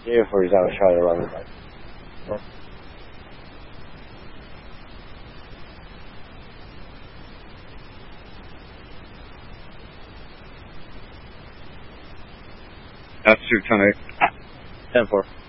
for he's out shot around the back. That's 2, 10-8. 10-4.